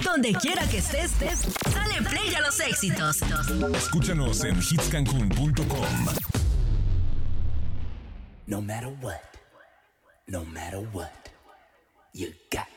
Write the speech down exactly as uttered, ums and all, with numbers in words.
Donde quiera que estés, estés, dale play a los éxitos. Escúchanos en hits cancún punto com. No matter what, no matter what, you got